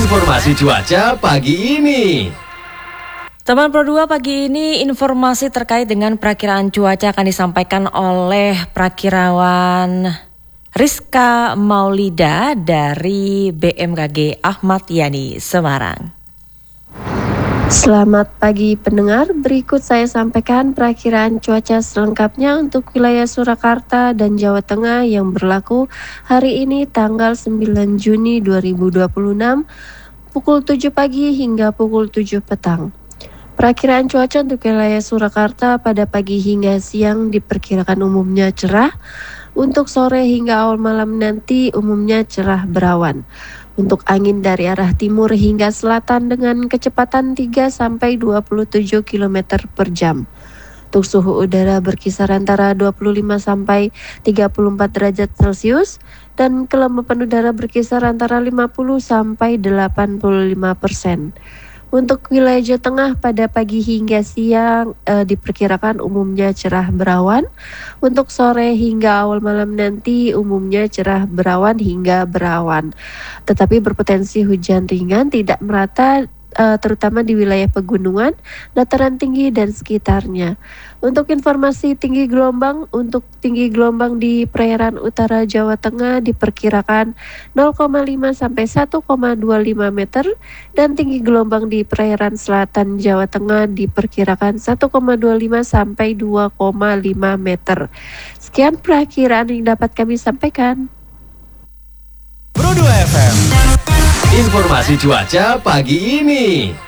Informasi cuaca pagi ini. Teman Pro 2, pagi ini informasi terkait dengan perakiraan cuaca akan disampaikan oleh Prakirawan Rizka Maulida dari BMKG Ahmad Yani Semarang. Selamat pagi pendengar, berikut saya sampaikan perakiraan cuaca selengkapnya untuk wilayah Surakarta dan Jawa Tengah yang berlaku hari ini tanggal 9 Juni 2026 pukul 7 pagi hingga pukul 7 petang. Perakiraan cuaca untuk wilayah Surakarta pada pagi hingga siang diperkirakan umumnya cerah, untuk sore hingga awal malam nanti umumnya cerah berawan. Untuk angin dari arah timur hingga selatan dengan kecepatan 3-27 km per jam. Untuk suhu udara berkisar antara 25 sampai 34 derajat Celcius dan kelembapan udara berkisar antara 50 sampai 85%. Untuk wilayah Jawa Tengah pada pagi hingga siang diperkirakan umumnya cerah berawan. Untuk sore hingga awal malam nanti umumnya cerah berawan hingga berawan. Tetapi berpotensi hujan ringan tidak merata terutama di wilayah pegunungan, dataran tinggi dan sekitarnya. Untuk informasi tinggi gelombang, untuk tinggi gelombang di perairan utara Jawa Tengah diperkirakan 0,5 sampai 1,25 meter dan tinggi gelombang di perairan selatan Jawa Tengah diperkirakan 1,25 sampai 2,5 meter. Sekian perakiraan yang dapat kami sampaikan. Pro 2 FM. Informasi cuaca pagi ini.